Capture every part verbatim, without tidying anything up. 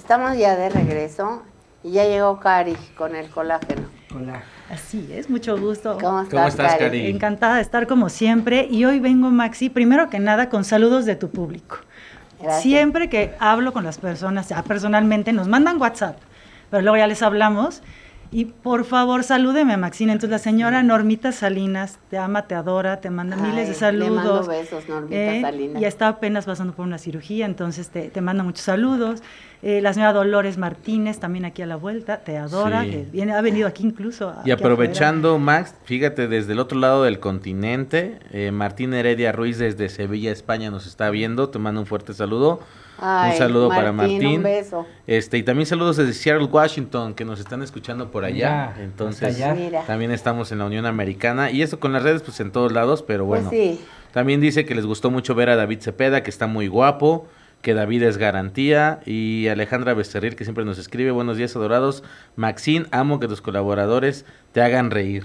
estamos ya de regreso y ya llegó Cari con el colágeno. Hola. Así es, mucho gusto. ¿Cómo estás, ¿Cómo estás, Cari? Cari? Encantada de estar como siempre y hoy vengo, Maxi, primero que nada con saludos de tu público. Gracias. Siempre que hablo con las personas, ya personalmente, nos mandan WhatsApp, pero luego ya les hablamos. Y por favor, salúdeme, Maxine. Entonces, la señora Normita Salinas te ama, te adora, te manda Ay, miles de saludos. Le mando besos, Normita eh, Salinas. Y está apenas pasando por una cirugía, entonces te, te manda muchos saludos. Eh, la señora Dolores Martínez, también aquí a la vuelta, te adora, Sí. que viene, ha venido aquí incluso. Y aquí aprovechando, Max, fíjate, desde el otro lado del continente, eh, Martín Heredia Ruiz desde Sevilla, España, nos está viendo. Te mando un fuerte saludo. Ay, un saludo para Martín, Martín. un beso. Este, y también saludos desde Seattle, Washington, que nos están escuchando por allá. Mira, Entonces, hasta allá. Mira. también estamos en la Unión Americana. Y esto con las redes, pues en todos lados, pero bueno. Pues sí. También dice que les gustó mucho ver a David Cepeda, que está muy guapo, que David es garantía. Y Alejandra Becerril, que siempre nos escribe, buenos días adorados. Maxine, amo que tus colaboradores te hagan reír.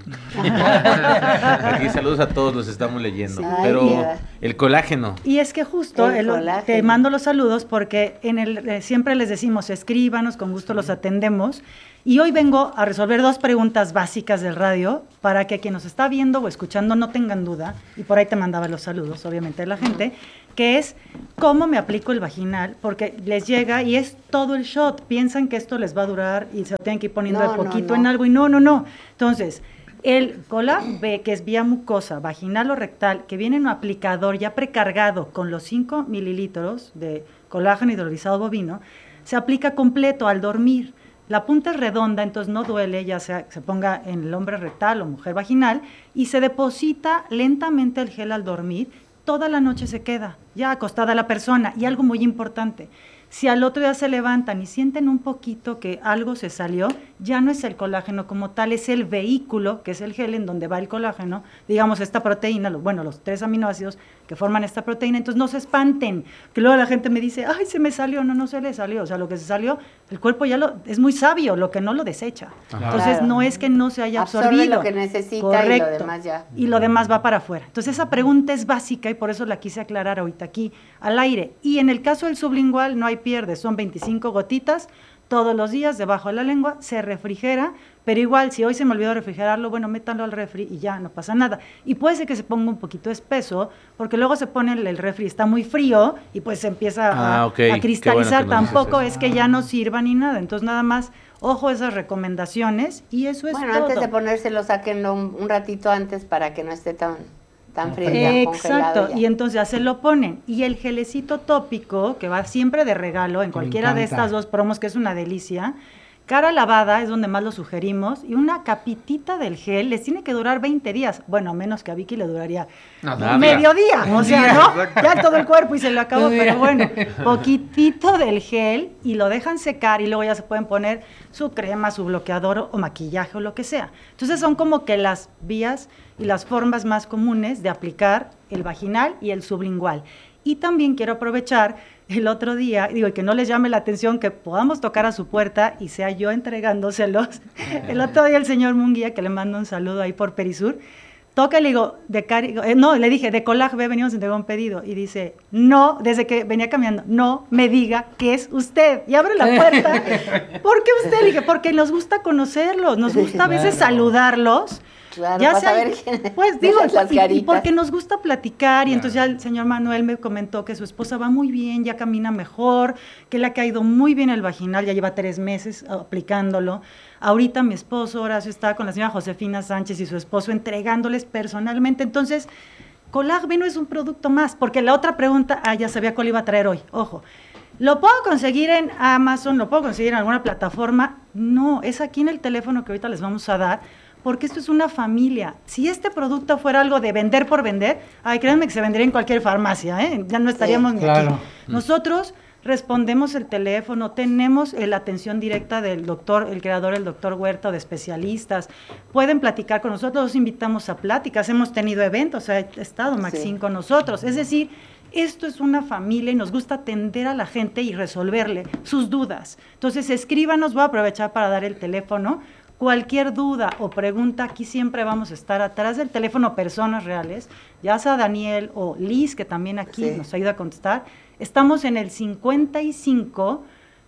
Aquí saludos a todos, los estamos leyendo. Sí. Pero Ay, mira. el colágeno. Y es que justo El el- colágeno. te mando los saludos porque en el eh, siempre les decimos escríbanos, con gusto los atendemos. Y hoy vengo a resolver dos preguntas básicas del radio para que quien nos está viendo o escuchando no tengan duda, y por ahí te mandaba los saludos, obviamente, de la gente, que es cómo me aplico el vaginal, porque les llega y es todo el shot. Piensan que esto les va a durar y se lo tienen que ir poniendo No, de no, poquito no. en algo, y no, no, no. Entonces, el Cola B, que es vía mucosa, vaginal o rectal, que viene en un aplicador ya precargado con los cinco mililitros de colágeno hidrolizado bovino, se aplica completo al dormir. La punta es redonda, entonces no duele, ya sea que se ponga en el hombre rectal o mujer vaginal, y se deposita lentamente el gel al dormir. Toda la noche se queda, ya acostada la persona. Y algo muy importante, si al otro día se levantan y sienten un poquito que algo se salió, ya no es el colágeno como tal, es el vehículo, que es el gel en donde va el colágeno, digamos esta proteína, lo- bueno, los tres aminoácidos que forman esta proteína. Entonces no se espanten, que luego la gente me dice, ay, se me salió. No, no se le salió, o sea, lo que se salió, el cuerpo ya lo, es muy sabio, lo que no lo desecha. Ajá. Entonces Claro. no es que no se haya Absorbe absorbido. lo que necesita Correcto. y lo demás ya. Y lo demás va para afuera. Entonces esa pregunta es básica y por eso la quise aclarar ahorita aquí al aire. Y en el caso del sublingual no hay pierde, son veinticinco gotitas todos los días debajo de la lengua, se refrigera, pero igual si hoy se me olvidó refrigerarlo, bueno, métanlo al refri y ya no pasa nada. Y puede ser que se ponga un poquito espeso, porque luego se pone el, el refri, está muy frío y pues se empieza a, Ah, ok. a Qué bueno cristalizar. que nos dices Tampoco eso. es que ya no sirva ni nada. Entonces nada más, ojo a esas recomendaciones y eso es Bueno, todo. antes de ponérselo, sáquenlo un, un ratito antes para que no esté tan, tan frío, tan Exacto, congelado ya. y entonces ya se lo ponen. Y el gelecito tópico, que va siempre de regalo en Me cualquiera de encanta. estas dos promos, que es una delicia, cara lavada es donde más lo sugerimos, y una capitita del gel les tiene que durar veinte días. Bueno, a menos que a Vicky le duraría Nada. medio día, o Un sea, día, ¿no? exacto. Ya todo el cuerpo y se lo acabó, Un día. pero bueno, poquitito del gel y lo dejan secar y luego ya se pueden poner su crema, su bloqueador o maquillaje o lo que sea. Entonces son como que las vías y las formas más comunes de aplicar el vaginal y el sublingual. Y también quiero aprovechar el otro día, digo, y que no les llame la atención que podamos tocar a su puerta y sea yo entregándoselos. El otro día el señor Munguía, que le mando un saludo ahí por Perisur, toca y le digo, de Cari, eh, no, le dije, de Colag B venimos a entregar un pedido. Y dice, no, desde que venía caminando, no me diga que es usted. Y abre la puerta. ¿Por qué usted? Le dije, porque nos gusta conocerlos, nos gusta a veces Claro. saludarlos. Claro, Ya para sea- saber quién es. Pues digo, Dejas las y- y, caritas. porque nos gusta platicar, y Claro. entonces ya el señor Manuel me comentó que su esposa va muy bien, ya camina mejor, que le ha caído muy bien el vaginal, ya lleva tres meses aplicándolo. Ahorita mi esposo Horacio está con la señora Josefina Sánchez y su esposo entregándoles personalmente. Entonces, Colag B no es un producto más, porque la otra pregunta, ah, ya sabía cuál iba a traer hoy, ojo. ¿Lo puedo conseguir en Amazon? ¿Lo puedo conseguir en alguna plataforma? No, es aquí en el teléfono que ahorita les vamos a dar, porque esto es una familia. Si este producto fuera algo de vender por vender, ay, créanme que se vendería en cualquier farmacia, ¿eh? Ya no estaríamos ni claro. aquí. Nosotros respondemos el teléfono, tenemos eh, la atención directa del doctor, el creador, el doctor Huerta, o de especialistas. Pueden platicar con nosotros, los invitamos a pláticas, hemos tenido eventos, ha estado Maxine Sí. con nosotros. Es decir, esto es una familia y nos gusta atender a la gente y resolverle sus dudas. Entonces, escríbanos, voy a aprovechar para dar el teléfono. Cualquier duda o pregunta, aquí siempre vamos a estar atrás del teléfono, personas reales, ya sea Daniel o Liz, que también aquí Sí. nos ayuda a contestar. Estamos en el cincuenta y cinco,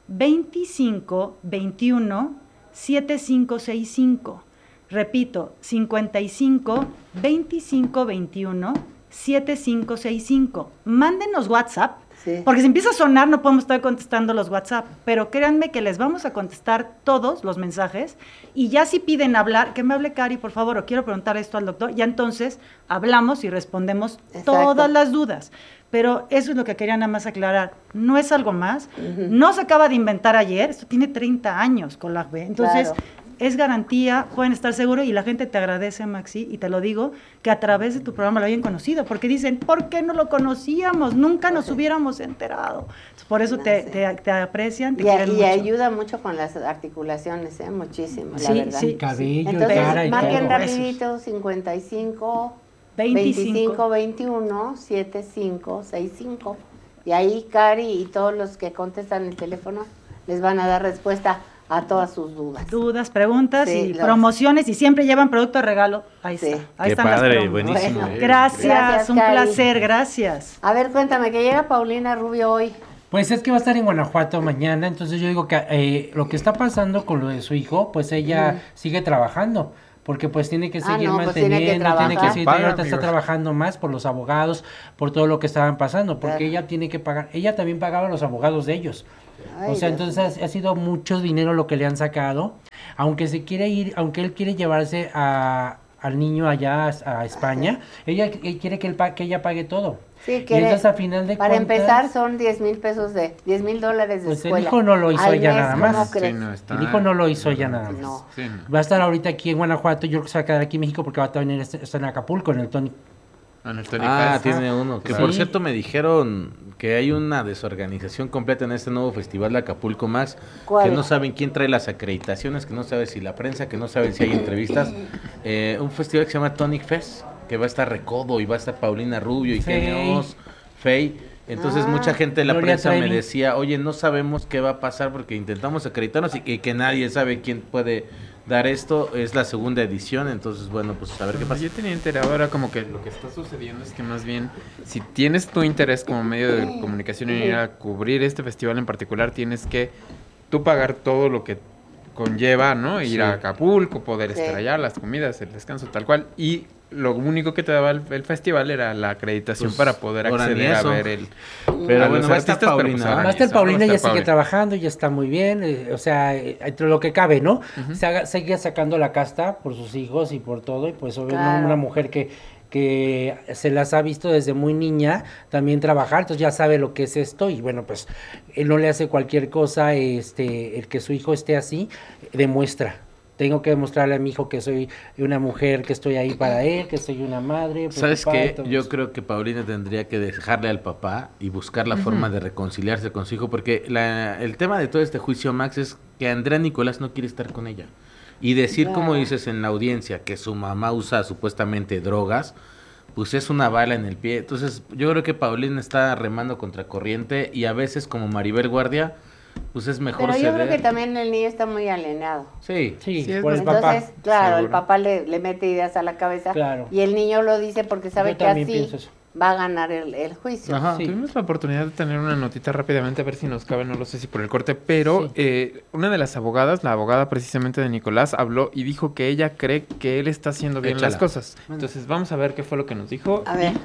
veinticinco veintiuno setenta y cinco sesenta y cinco. Repito, cincuenta y cinco veinticinco veintiuno setenta y cinco sesenta y cinco. Mándenos WhatsApp, sí. Porque si empieza a sonar no podemos estar contestando los WhatsApp, pero créanme que les vamos a contestar todos los mensajes y ya si piden hablar, que me hable Cari, por favor, o quiero preguntar esto al doctor, ya entonces hablamos y respondemos Exacto. todas las dudas. Pero eso es lo que quería nada más aclarar. No es algo más. Uh-huh. No se acaba de inventar ayer. Esto tiene treinta años, Colag B. Entonces, claro. es garantía, pueden estar seguros y la gente te agradece, Maxi, y te lo digo, que a través de tu programa lo hayan conocido. Porque dicen, ¿por qué no lo conocíamos? Nunca nos hubiéramos enterado. Entonces, por eso no te, te, te aprecian, te y, quieren y mucho. ayuda mucho con las articulaciones, ¿eh? Muchísimo, sí, la verdad. Sí, cabello, Entonces, cara y marquen todo. rapidito, cincuenta y cinco... veinticinco veintiuno setenta y cinco sesenta y cinco y ahí Cari y todos los que contestan el teléfono les van a dar respuesta a todas sus dudas. Dudas, preguntas sí, y los... promociones y siempre llevan producto de regalo. Ahí sí. está. Ahí Qué están padre, las promos. buenísimo. Bueno, gracias, gracias, un Cari. placer, gracias. A ver, cuéntame, que llega Paulina Rubio hoy. Pues es que va a estar en Guanajuato mañana, entonces yo digo que eh, lo que está pasando con lo de su hijo, pues ella mm. sigue trabajando. Porque pues tiene que seguir ah, no, pues manteniendo, tiene que, tiene que seguir, Paga, ahorita está trabajando más por los abogados, por todo lo que estaban pasando, porque claro. ella tiene que pagar, ella también pagaba a los abogados de ellos. Ay, o sea, Dios entonces ha, ha sido mucho dinero lo que le han sacado, aunque se quiere ir, aunque él quiere llevarse a, al niño allá a, a España, ella, ella quiere que, él, que ella pague todo. Sí, que entonces, a final de para cuentas, empezar son diez mil pesos de, diez mil dólares de pues escuela. El hijo no lo hizo Al ella mes, nada más. Sí, no, está... El hijo no lo hizo ella nada más. No. Sí, no. Va a estar ahorita aquí en Guanajuato, yo creo que se va a quedar aquí en México porque va a venir está en Acapulco, en el Tony. En el Tony Ah, Fest. tiene uno. Que Sí. por cierto me dijeron que hay una desorganización completa en este nuevo festival de Acapulco Max. ¿Cuál? Que no saben quién trae las acreditaciones, que no sabe si la prensa, que no saben si hay entrevistas. Eh, un festival que se llama Tonic Fest, que va a estar Recodo y va a estar Paulina Rubio y Genios, Fey. Entonces Ah, mucha gente de la Gloria prensa Trevi. me decía, oye, no sabemos qué va a pasar porque intentamos acreditarnos y que, que nadie sabe quién puede dar esto. Es la segunda edición, entonces bueno, pues a ver qué pasa. Yo tenía enterado, ahora como que lo que está sucediendo es que más bien, si tienes tu interés como medio de comunicación en ir a cubrir este festival en particular, tienes que tú pagar todo lo que conlleva, ¿no? Ir Sí. a Acapulco, poder Sí. estar allá, las comidas, el descanso, tal cual. Y lo único que te daba el, el festival era la acreditación Pues, para poder ahora ni acceder a eso. ver el... Pero a bueno, los va a estar artistas, pero, Paulina, pues, ¿eh? ahora Va a ni estar eso, Paulina, va a ya estar sigue Pauli. trabajando, ya está muy bien, eh, o sea, eh, entre lo que cabe, ¿no? Ujú. Se haga, sigue sacando la casta por sus hijos y por todo, y pues obviamente Claro. una mujer que, que se las ha visto desde muy niña también trabajar, entonces ya sabe lo que es esto, y bueno, pues él no le hace cualquier cosa, este, el que su hijo esté así, demuestra. Tengo que demostrarle a mi hijo que soy una mujer, que estoy ahí para él, que soy una madre. ¿Sabes preocupada y qué? todo Yo eso. creo que Paulina tendría que dejarle al papá y buscar la forma de reconciliarse con su hijo, porque la, el tema de todo este juicio, Max, es que Andrea Nicolás no quiere estar con ella. Y decir, Claro. como dices en la audiencia, que su mamá usa supuestamente drogas, pues es una bala en el pie. Entonces, yo creo que Paulina está remando contra corriente y a veces, como Maribel Guardia, pues es mejor Pero yo ceder. creo que también el niño está muy alienado. Sí. Sí, Sí, es por el Entonces, papá. claro, el Seguro. papá le, le mete ideas a la cabeza Claro. y el niño lo dice porque sabe Yo que también así pienso eso. va a ganar el, el juicio. Ajá. Sí. Tuvimos la oportunidad de tener una notita rápidamente, a ver si nos cabe, no lo sé si por el corte, pero Sí. eh, una de las abogadas, la abogada precisamente de Nicolás, habló y dijo que ella cree que él está haciendo bien Échala. las cosas. Entonces vamos a ver qué fue lo que nos dijo. A ver.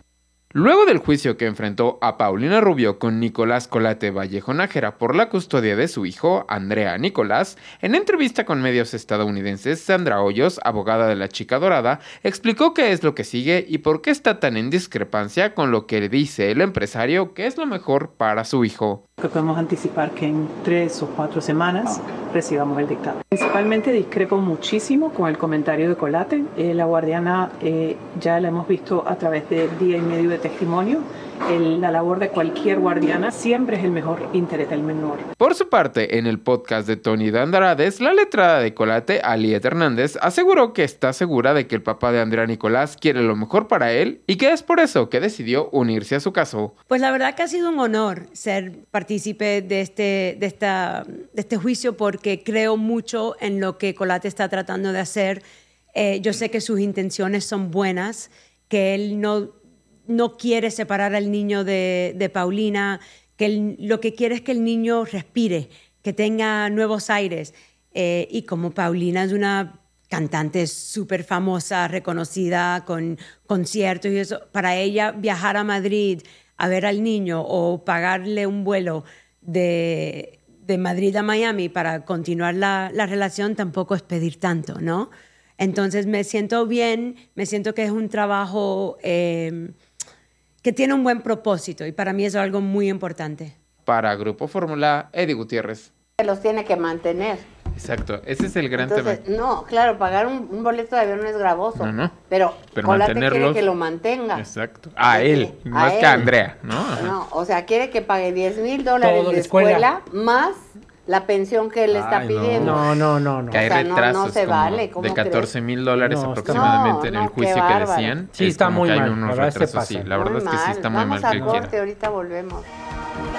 Luego del juicio que enfrentó a Paulina Rubio con Nicolás Colate Vallejo Nájera por la custodia de su hijo, Andrea Nicolás, en entrevista con medios estadounidenses, Sandra Hoyos, abogada de la chica dorada, explicó qué es lo que sigue y por qué está tan en discrepancia con lo que le dice el empresario que es lo mejor para su hijo. Que podemos anticipar que en tres o cuatro semanas recibamos el dictamen. Principalmente discrepo muchísimo con el comentario de Colate. Eh, la guardiana eh, ya la hemos visto a través de día y medio de testimonio. El, la labor de cualquier guardiana siempre es el mejor interés del menor. Por su parte, en el podcast de Tony de Andrades, la letrada de Colate, Aliet Hernández, aseguró que está segura de que el papá de Andrea Nicolás quiere lo mejor para él y que es por eso que decidió unirse a su caso. Pues la verdad que ha sido un honor ser partícipe de este, de esta, de este juicio porque creo mucho en lo que Colate está tratando de hacer. Eh, yo sé que sus intenciones son buenas, que él no... no quiere separar al niño de, de Paulina, que el- lo que quiere es que el niño respire, que tenga nuevos aires. Eh, y como Paulina es una cantante súper famosa, reconocida, con conciertos y eso, para ella viajar a Madrid a ver al niño o pagarle un vuelo de, de Madrid a Miami para continuar la, la relación tampoco es pedir tanto, ¿no? Entonces me siento bien, me siento que es un trabajo eh, que tiene un buen propósito y para mí eso es algo muy importante. Para Grupo Fórmula, Eddie Gutiérrez. Los tiene que mantener. Exacto, ese es el gran Entonces, tema. no, claro, pagar un, un boleto de avión no es gravoso. No, no. Pero, Pero Colate quiere mantenerlos- que lo mantenga. Exacto. A él, A más que él. a Andrea, ¿no? Ajá. No, o sea, quiere que pague diez mil dólares Todo, de la escuela. escuela más la pensión que él está Ay, no. pidiendo. No, no, no, no. Que hay O sea, no- retrasos no se como vale, ¿cómo de crees? catorce mil dólares No, está aproximadamente mal. en No, el no, juicio qué que bárbaro. decían. Sí, Es está como muy que hay mal, unos la verdad se retrasos, pasa. sí. La verdad Muy es que sí mal. está muy Vamos mal a que él corte, quiera. ahorita volvemos.